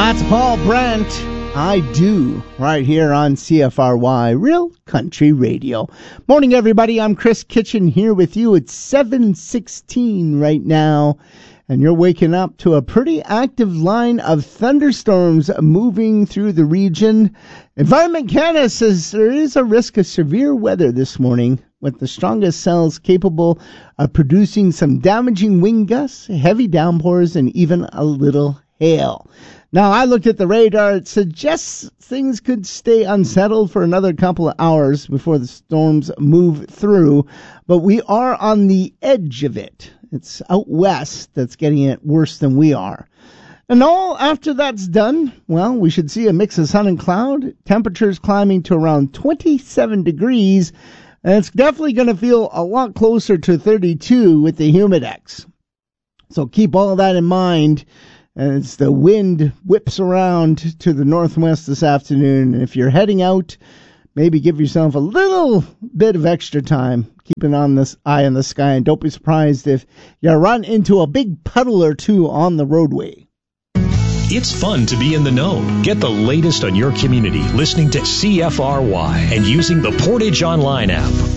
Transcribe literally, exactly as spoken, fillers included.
That's Paul Brent. I do, right here on C F R Y, Real Country Radio. Morning, everybody. I'm Chris Kitchen here with you. It's seven sixteen right now, and you're waking up to a pretty active line of thunderstorms moving through the region. Environment Canada says there is a risk of severe weather this morning, with the strongest cells capable of producing some damaging wind gusts, heavy downpours, and even a little hail. Now, I looked at the radar. It suggests things could stay unsettled for another couple of hours before the storms move through, but we are on the edge of it. It's out west that's getting it worse than we are. And all after that's done, well, we should see a mix of sun and cloud, temperatures climbing to around twenty-seven degrees, and it's definitely going to feel a lot closer to thirty-two with the humidex. So keep all that in mind as the wind whips around to the northwest this afternoon. And if you're heading out, maybe give yourself a little bit of extra time, keeping on this eye on the sky, and don't be surprised if you run into a big puddle or two on the roadway. It's fun to be in the know. Get the latest on your community listening to C F R Y and using the Portage Online app.